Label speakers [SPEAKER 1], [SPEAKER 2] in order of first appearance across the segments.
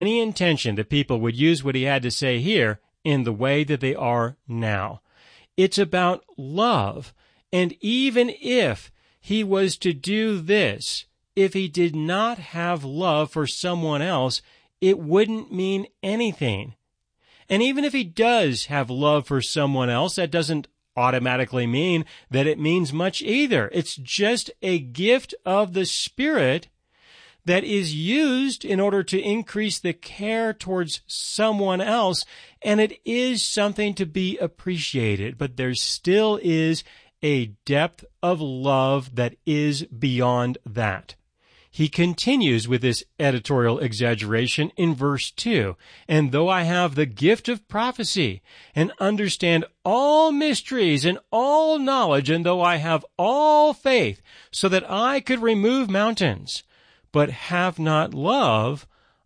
[SPEAKER 1] any intention that people would use what he had to say here in the way that they are now. It's about love. And even if he was to do this, if he did not have love for someone else, it wouldn't mean anything. And even if he does have love for someone else, that doesn't automatically mean that it means much either. It's just a gift of the Spirit that is used in order to increase the care towards someone else, and it is something to be appreciated. But there still is a depth of love that is beyond that. He continues with this editorial exaggeration in verse 2. And though I have the gift of prophecy and understand all mysteries and all knowledge, and though I have all faith so that I could remove mountains, but have not love,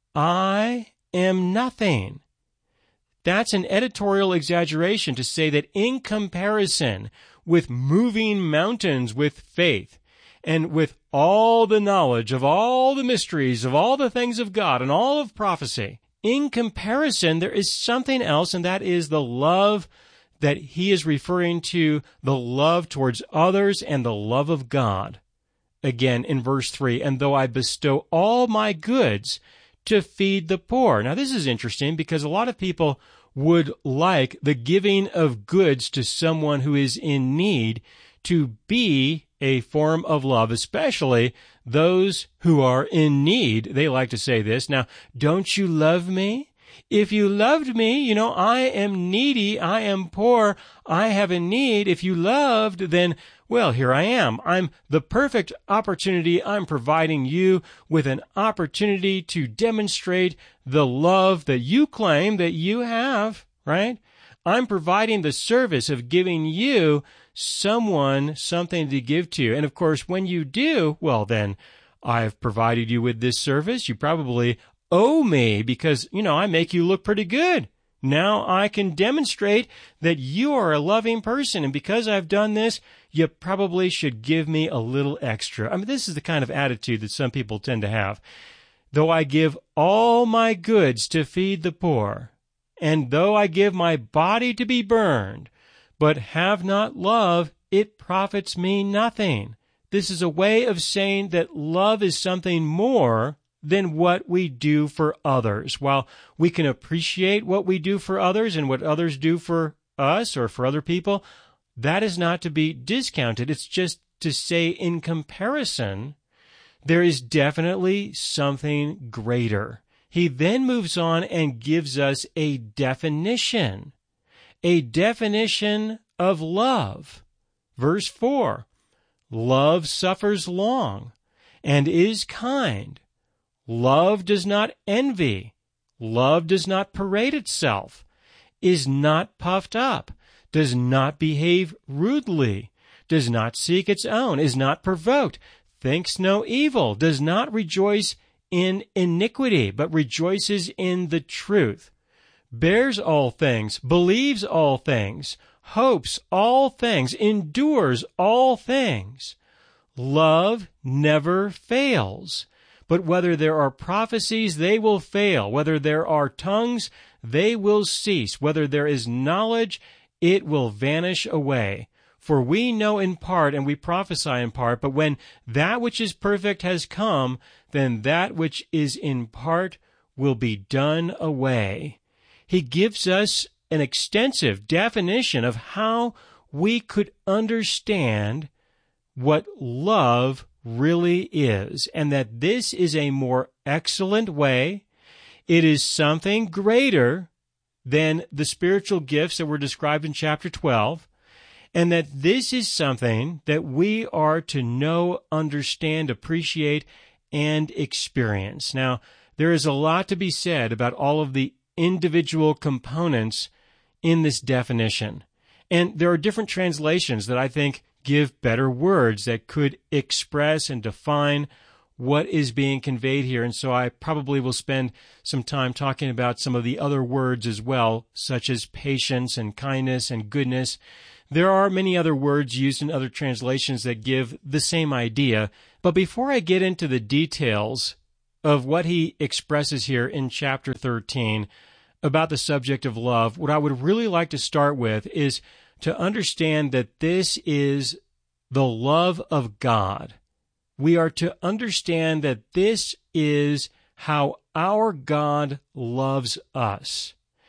[SPEAKER 1] I am nothing. That's an editorial exaggeration to say that in comparison with moving mountains with faith, and with all the knowledge of all the mysteries of all the things of God and all of prophecy, in comparison, there is something else, and that is the love that he is referring to, the love towards others and the love of God. Again, in verse 3, and though I bestow all my goods to feed the poor. Now, this is interesting because a lot of people would like the giving of goods to someone who is in need to be a form of love, especially those who are in need. They like to say this. Now, don't you love me? If you loved me, I am needy, I am poor, I have a need. If you loved, then, well, here I am. I'm the perfect opportunity. I'm providing you with an opportunity to demonstrate the love that you claim that you have, right? I'm providing the service of giving you someone something to give to you. And of course, when you do, well, then I've provided you with this service. You probably owe me because, I make you look pretty good. Now I can demonstrate that you are a loving person. And because I've done this, you probably should give me a little extra. I mean, this is the kind of attitude that some people tend to have. Though I give all my goods to feed the poor, and though I give my body to be burned, but have not love, it profits me nothing. This is a way of saying that love is something more than what we do for others. While we can appreciate what we do for others and what others do for us or for other people, that is not to be discounted. It's just to say in comparison, there is definitely something greater. He then moves on and gives us a definition of love. Verse 4, love suffers long and is kind. Love does not envy. Love does not parade itself, is not puffed up, does not behave rudely, does not seek its own, is not provoked, thinks no evil, does not rejoice in iniquity, but rejoices in the truth, bears all things, believes all things, hopes all things, endures all things. Love never fails. But whether there are prophecies, they will fail. Whether there are tongues, they will cease. Whether there is knowledge, it will vanish away. For we know in part and we prophesy in part, but when that which is perfect has come, then that which is in part will be done away. He gives us an extensive definition of how we could understand what love really is, and that this is a more excellent way. It is something greater than the spiritual gifts that were described in chapter 12, and that this is something that we are to know, understand, appreciate, and experience. Now, there is a lot to be said about all of the individual components in this definition, and there are different translations that I think give better words that could express and define what is being conveyed here. And so I probably will spend some time talking about some of the other words as well, such as patience and kindness and goodness. There are many other words used in other translations that give the same idea. But before I get into the details of what he expresses here in chapter 13 about the subject of love, what I would really like to start with is to understand that this is the love of God. We are to understand that this is how our God loves us.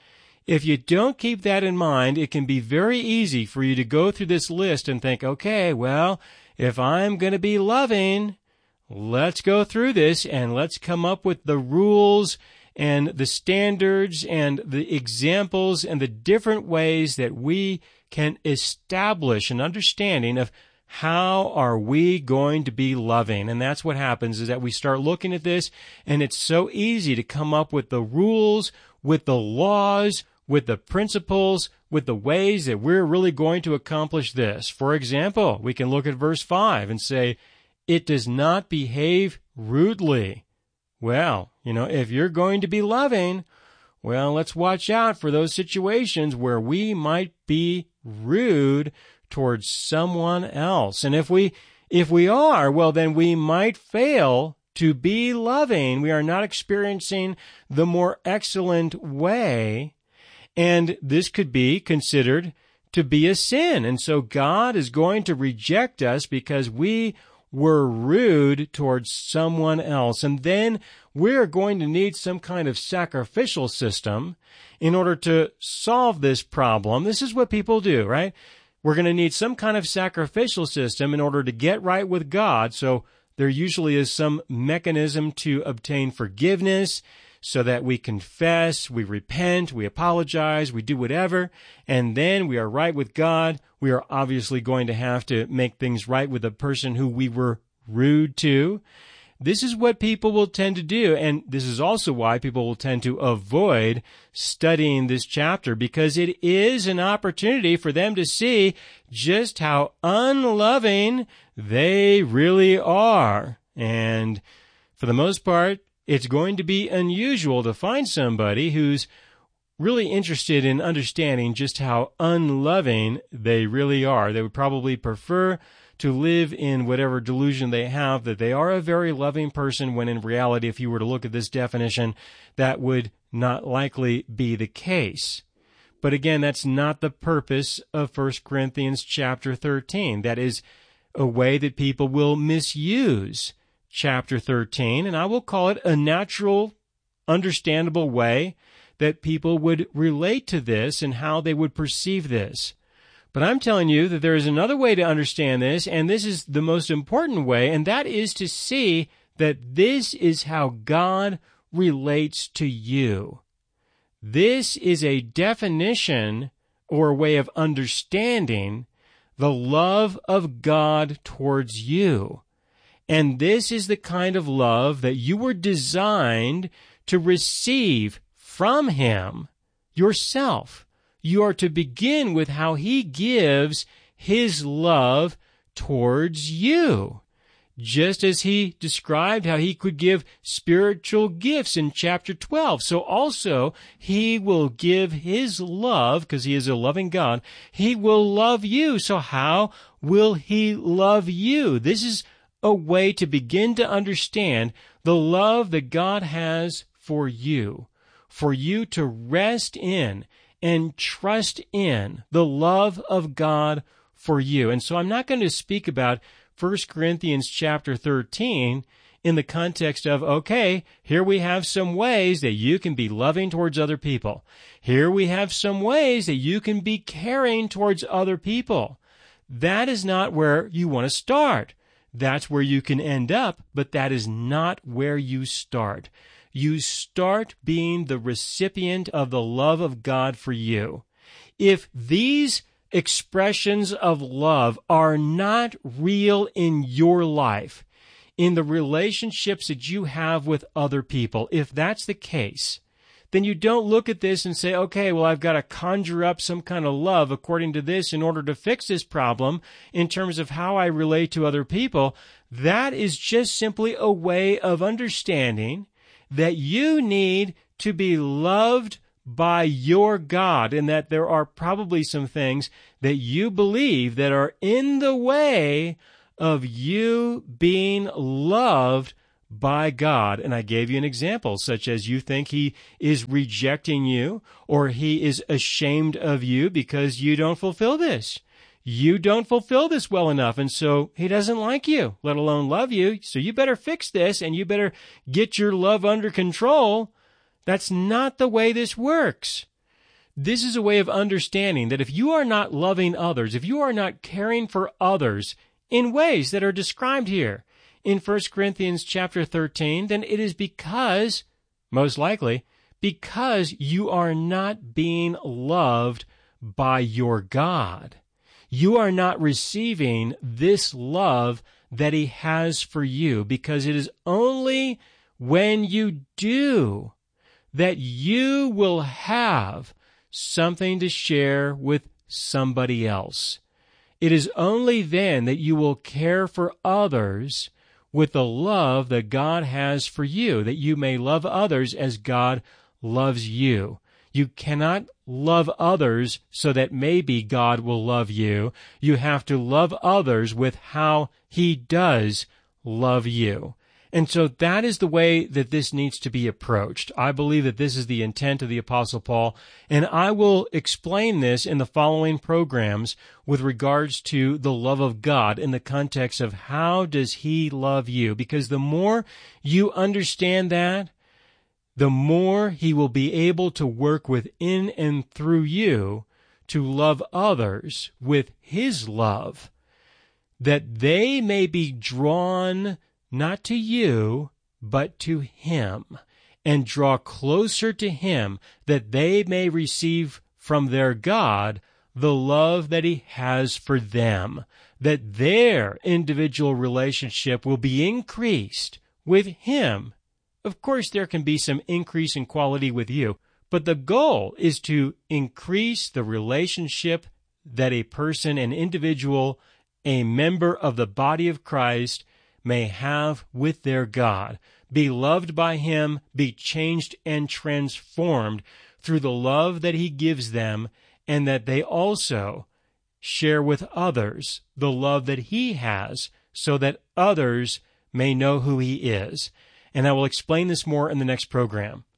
[SPEAKER 1] If you don't keep that in mind, it can be very easy for you to go through this list and think, okay, well, if I'm going to be loving, let's go through this and let's come up with the rules and the standards and the examples and the different ways that we can establish an understanding of how are we going to be loving. And that's what happens, is that we start looking at this, and it's so easy to come up with the rules, with the laws, with the principles, with the ways that we're really going to accomplish this. For example, we can look at verse 5 and say, it does not behave rudely. Well, if you're going to be loving, well, let's watch out for those situations where we might be rude towards someone else. And if we are, well, then we might fail to be loving. We are not experiencing the more excellent way. And this could be considered to be a sin. And so God is going to reject us because we were rude towards someone else. And then we're going to need some kind of sacrificial system in order to solve this problem. This is what people do, right? We're going to need some kind of sacrificial system in order to get right with God. So there usually is some mechanism to obtain forgiveness, so that we confess, we repent, we apologize, we do whatever, and then we are right with God. We are obviously going to have to make things right with the person who we were rude to. This is what people will tend to do, and this is also why people will tend to avoid studying this chapter, because it is an opportunity for them to see just how unloving they really are. And for the most part, it's going to be unusual to find somebody who's really interested in understanding just how unloving they really are. They would probably prefer to live in whatever delusion they have that they are a very loving person, when in reality, if you were to look at this definition, that would not likely be the case. But again, that's not the purpose of 1 Corinthians chapter 13. That is a way that people will misuse chapter 13, and I will call it a natural, understandable way that people would relate to this and how they would perceive this. But I'm telling you that there is another way to understand this, and this is the most important way, and that is to see that this is how God relates to you. This is a definition or a way of understanding the love of God towards you. And this is the kind of love that you were designed to receive from Him yourself. You are to begin with how He gives His love towards you. Just as He described how He could give spiritual gifts in chapter 12. So also He will give His love, because He is a loving God. He will love you. So how will He love you? This is a way to begin to understand the love that God has for you to rest in and trust in the love of God for you. And so I'm not going to speak about 1 Corinthians chapter 13 in the context of, okay, here we have some ways that you can be loving towards other people. Here we have some ways that you can be caring towards other people. That is not where you want to start. That's where you can end up, but that is not where you start. You start being the recipient of the love of God for you. If these expressions of love are not real in your life, in the relationships that you have with other people, if that's the case, then you don't look at this and say, okay, well, I've got to conjure up some kind of love according to this in order to fix this problem in terms of how I relate to other people. That is just simply a way of understanding that you need to be loved by your God, and that there are probably some things that you believe that are in the way of you being loved by God. And I gave you an example, such as you think he is rejecting you or he is ashamed of you because you don't fulfill this. You don't fulfill this well enough, and so he doesn't like you, let alone love you. So you better fix this, and you better get your love under control. That's not the way this works. This is a way of understanding that if you are not loving others, if you are not caring for others in ways that are described here in 1 Corinthians chapter 13, then it is because, most likely, because you are not being loved by your God. You are not receiving this love that he has for you, because it is only when you do that you will have something to share with somebody else. It is only then that you will care for others with the love that God has for you, that you may love others as God loves you. You cannot love others so that maybe God will love you. You have to love others with how he does love you. And so that is the way that this needs to be approached. I believe that this is the intent of the Apostle Paul, and I will explain this in the following programs with regards to the love of God in the context of how does he love you. Because the more you understand that, the more he will be able to work within and through you to love others with his love, that they may be drawn not to you, but to him, and draw closer to him, that they may receive from their God the love that he has for them, that their individual relationship will be increased with him. Of course, there can be some increase in quality with you, but the goal is to increase the relationship that a person, an individual, a member of the body of Christ may have with their God, be loved by him, be changed and transformed through the love that he gives them, and that they also share with others the love that he has, so that others may know who he is. And I will explain this more in the next program.